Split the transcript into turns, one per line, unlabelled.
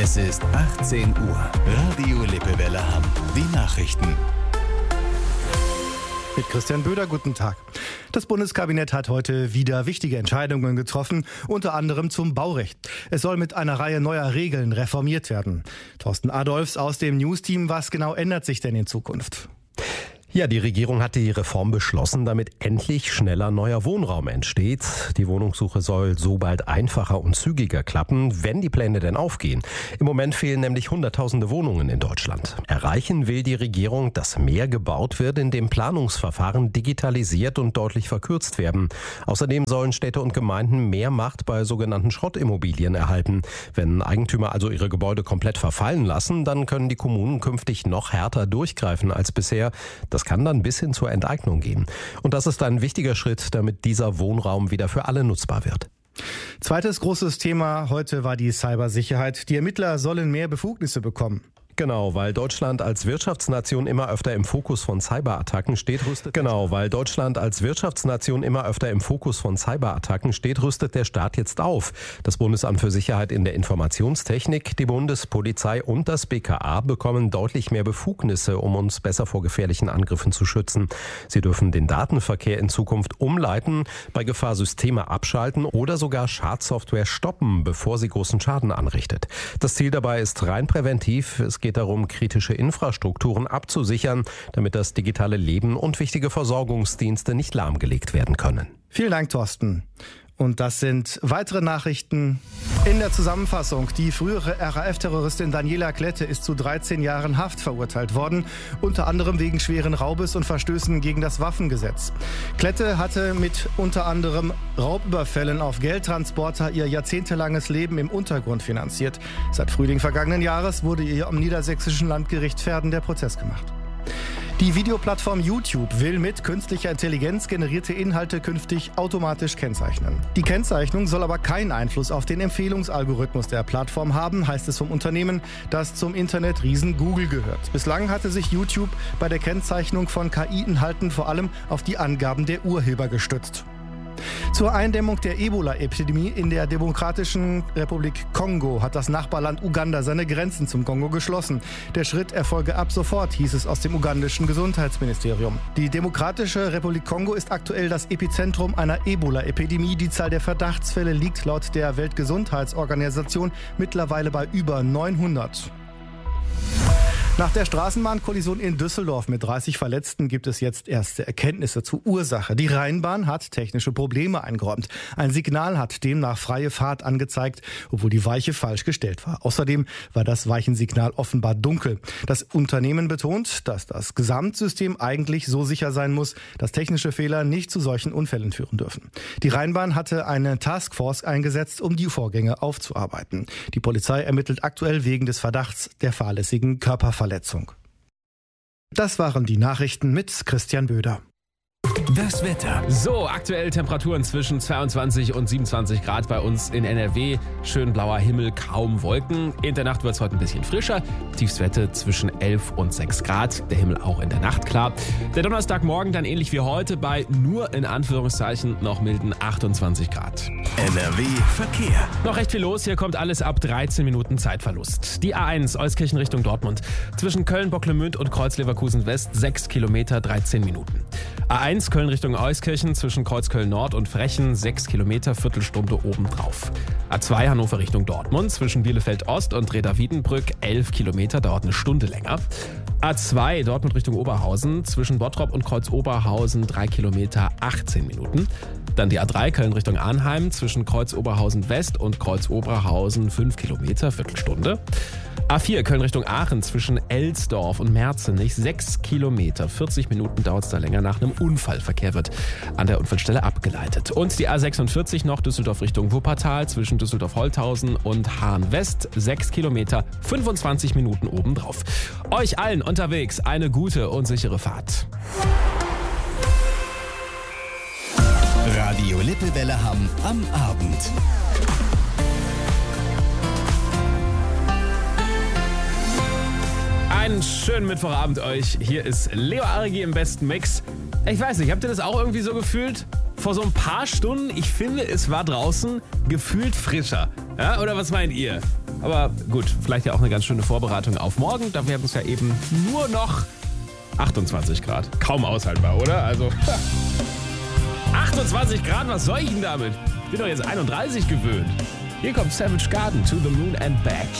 Es ist 18 Uhr. Radio Lippewelle Hamm. Die Nachrichten.
Mit Christian Böder, guten Tag. Das Bundeskabinett hat heute wieder wichtige Entscheidungen getroffen, unter anderem zum Baurecht. Es soll mit einer Reihe neuer Regeln reformiert werden. Thorsten Adolfs aus dem News-Team, was genau ändert sich denn in Zukunft?
Ja, die Regierung hat die Reform beschlossen, damit endlich schneller neuer Wohnraum entsteht. Die Wohnungssuche soll so bald einfacher und zügiger klappen, wenn die Pläne denn aufgehen. Im Moment fehlen nämlich Hunderttausende Wohnungen in Deutschland. Erreichen will die Regierung, dass mehr gebaut wird, indem Planungsverfahren digitalisiert und deutlich verkürzt werden. Außerdem sollen Städte und Gemeinden mehr Macht bei sogenannten Schrottimmobilien erhalten. Wenn Eigentümer also ihre Gebäude komplett verfallen lassen, dann können die Kommunen künftig noch härter durchgreifen als bisher. Das kann dann bis hin zur Enteignung gehen. Und das ist ein wichtiger Schritt, damit dieser Wohnraum wieder für alle nutzbar wird.
Zweites großes Thema heute war die Cybersicherheit. Die Ermittler sollen mehr Befugnisse bekommen.
Genau, weil Deutschland als Wirtschaftsnation immer öfter im Fokus von Cyberattacken steht, rüstet der Staat jetzt auf. Das Bundesamt für Sicherheit in der Informationstechnik, die Bundespolizei und das BKA bekommen deutlich mehr Befugnisse, um uns besser vor gefährlichen Angriffen zu schützen. Sie dürfen den Datenverkehr in Zukunft umleiten, bei Gefahr Systeme abschalten oder sogar Schadsoftware stoppen, bevor sie großen Schaden anrichtet. Das Ziel dabei ist rein präventiv. Es geht darum, kritische Infrastrukturen abzusichern, damit das digitale Leben und wichtige Versorgungsdienste nicht lahmgelegt werden können.
Vielen Dank, Thorsten. Und das sind weitere Nachrichten in der Zusammenfassung. Die frühere RAF-Terroristin Daniela Klette ist zu 13 Jahren Haft verurteilt worden, unter anderem wegen schweren Raubes und Verstößen gegen das Waffengesetz. Klette hatte mit unter anderem Raubüberfällen auf Geldtransporter ihr jahrzehntelanges Leben im Untergrund finanziert. Seit Frühling vergangenen Jahres wurde ihr am Niedersächsischen Landgericht Verden der Prozess gemacht. Die Videoplattform YouTube will mit künstlicher Intelligenz generierte Inhalte künftig automatisch kennzeichnen. Die Kennzeichnung soll aber keinen Einfluss auf den Empfehlungsalgorithmus der Plattform haben, heißt es vom Unternehmen, das zum Internetriesen Google gehört. Bislang hatte sich YouTube bei der Kennzeichnung von KI-Inhalten vor allem auf die Angaben der Urheber gestützt. Zur Eindämmung der Ebola-Epidemie in der Demokratischen Republik Kongo hat das Nachbarland Uganda seine Grenzen zum Kongo geschlossen. Der Schritt erfolge ab sofort, hieß es aus dem ugandischen Gesundheitsministerium. Die Demokratische Republik Kongo ist aktuell das Epizentrum einer Ebola-Epidemie. Die Zahl der Verdachtsfälle liegt laut der Weltgesundheitsorganisation mittlerweile bei über 900. Nach der Straßenbahnkollision in Düsseldorf mit 30 Verletzten gibt es jetzt erste Erkenntnisse zur Ursache. Die Rheinbahn hat technische Probleme eingeräumt. Ein Signal hat demnach freie Fahrt angezeigt, obwohl die Weiche falsch gestellt war. Außerdem war das Weichensignal offenbar dunkel. Das Unternehmen betont, dass das Gesamtsystem eigentlich so sicher sein muss, dass technische Fehler nicht zu solchen Unfällen führen dürfen. Die Rheinbahn hatte eine Taskforce eingesetzt, um die Vorgänge aufzuarbeiten. Die Polizei ermittelt aktuell wegen des Verdachts der fahrlässigen Körperverletzung. Das waren die Nachrichten mit Christian Böder.
Das Wetter.
So, aktuell Temperaturen zwischen 22 und 27 Grad bei uns in NRW. Schön blauer Himmel, kaum Wolken. In der Nacht wird es heute ein bisschen frischer. Tiefstwerte zwischen 11 und 6 Grad. Der Himmel auch in der Nacht klar. Der Donnerstagmorgen dann ähnlich wie heute bei nur in Anführungszeichen noch milden 28 Grad.
NRW Verkehr.
Noch recht viel los. Hier kommt alles ab 13 Minuten Zeitverlust. Die A1 Euskirchen Richtung Dortmund. Zwischen Köln-Bocklemünd und Kreuz-Leverkusen West 6 Kilometer 13 Minuten. A1 Köln Richtung Euskirchen zwischen Kreuzköln Nord und Frechen 6 Kilometer, Viertelstunde obendrauf. A2 Hannover Richtung Dortmund zwischen Bielefeld Ost und Reda-Wiedenbrück 11 Kilometer, dauert eine Stunde länger. A2 Dortmund Richtung Oberhausen zwischen Bottrop und Kreuz-Oberhausen 3 Kilometer, 18 Minuten. Dann die A3 Köln Richtung Arnheim zwischen Kreuz-Oberhausen West und Kreuz-Oberhausen 5 Kilometer, Viertelstunde. A4 Köln Richtung Aachen zwischen Elsdorf und Merzenich 6 Kilometer, 40 Minuten dauert es da länger nach einem Unfall. Verkehr wird an der Unfallstelle abgeleitet. Und die A46 noch Düsseldorf Richtung Wuppertal zwischen Düsseldorf-Holthausen und Hahn-West 6 Kilometer, 25 Minuten obendrauf. Euch allen unterwegs eine gute und sichere Fahrt.
Radio Lippewelle Hamm am Abend.
Einen schönen Mittwochabend euch. Hier ist Leo Arigi im besten Mix. Ich weiß nicht, habt ihr das auch irgendwie so gefühlt? Vor so ein paar Stunden, ich finde, es war draußen gefühlt frischer. Ja, oder was meint ihr? Aber gut, vielleicht ja auch eine ganz schöne Vorbereitung auf morgen. Da werden es ja eben nur noch 28 Grad. Kaum aushaltbar, oder? Also 28 Grad, was soll ich denn damit? Ich bin doch jetzt 31 gewöhnt. Hier kommt Savage Garden, To the Moon and Back.